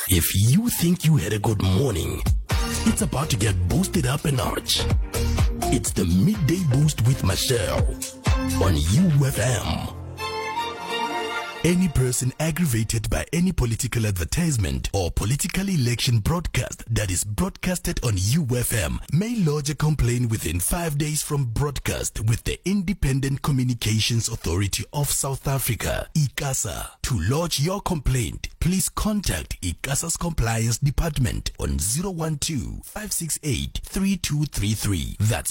If you think you had a good morning, it's about to get boosted up a notch. It's the Midday Boost with Michelle on UFM. Any person aggravated by any political advertisement or political election broadcast that is broadcasted on UFM may lodge a complaint within 5 days from broadcast with the Independent Communications Authority of South Africa, ICASA. To lodge your complaint, please contact ICASA's Compliance Department on 012-568-3233. That's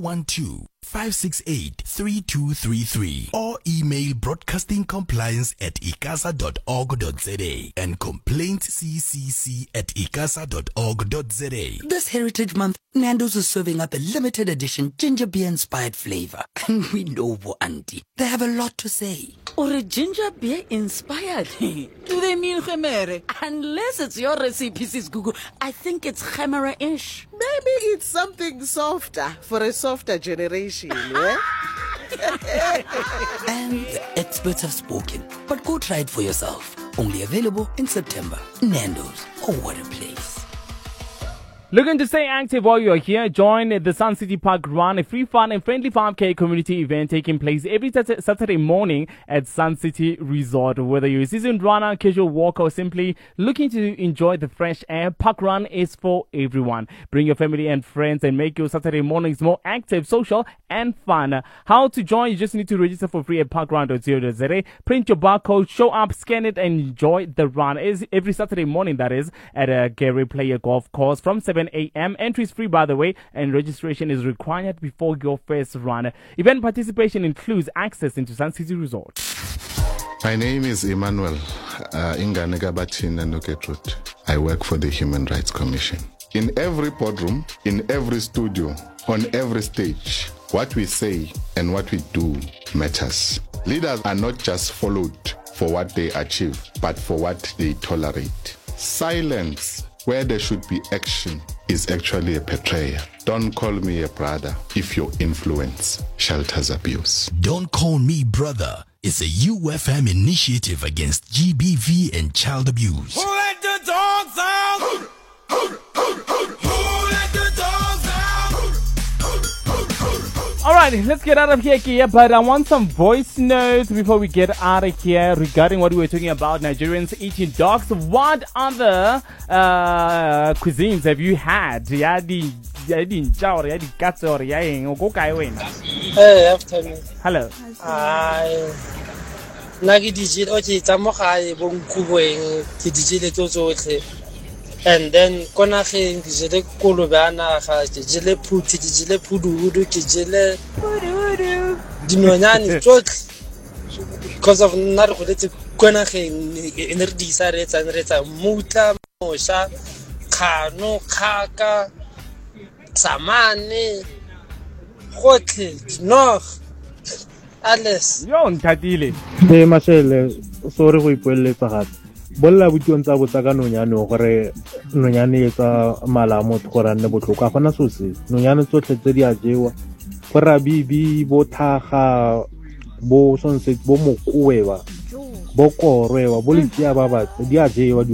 012-568-3233. Or email broadcastingcompliance@icasa.org.za and complaintsccc@icasa.org.za. This Heritage Month, Nando's is serving up a limited edition ginger beer inspired flavor. And we know, Auntie, they have a lot to say. Or a ginger beer inspired? Do they mean khemere? Unless it's your recipe, sis Google, I think it's khemera-ish. Maybe it's something softer for a softer generation, yeah? And the experts have spoken. But go try it for yourself. Only available in September. Nando's. Oh, what a place. Looking to stay active while you're here? Join the Sun City Park Run, a free, fun and friendly 5K community event taking place every Saturday morning at Sun City Resort. Whether you're a seasoned runner, casual walker, or simply looking to enjoy the fresh air, Park Run is for everyone. Bring your family and friends and make your Saturday mornings more active, social and fun. How to join? You just need to register for free at parkrun.co.za. Print your barcode, show up, scan it and enjoy the run. It's every Saturday morning, that is, at a Gary Player Golf Course from 7 a.m. Entry is free, by the way, and registration is required before your first run. Event participation includes access into Sun City Resort. My name is Emmanuel Inganegabatina Nuketrut. I work for the Human Rights Commission. In every boardroom, in every studio, on every stage, what we say and what we do matters. Leaders are not just followed for what they achieve, but for what they tolerate. Silence where there should be action is actually a betrayal. Don't call me a brother if your influence shelters abuse. Don't Call Me Brother is a UFM initiative against GBV and child abuse. Who let the dogs out? Who let the dogs out? Alright, let's get out of here, but I want some voice notes before we get out of here regarding what we were talking about, Nigerians eating dogs. What other cuisines have you had? Hey, afternoon. Hello. Nagi digit okay, tamoga bo nkuboeng ke dijile tsotlhe. And then konageng ke jele kolobana ga ke jele phuthi ke jele phududu ke jele dinonyane tsotlhe because of nna re go letse konageng e ne re di sa retsa mutla mosha khano khaka samane gotlhe no alles yo ntatile hey Marcel, sorry go ipoeletsa gape bolla butong tsa botsa ka nonyane gore nonyane etsa mala motho gore a nne botlhoko a gona sose nonyane tsotlhe tse di a jewa go rabibi bo thaga bo sonse bo mokoewa bo korwewa bo letsia ba batse di a jewa.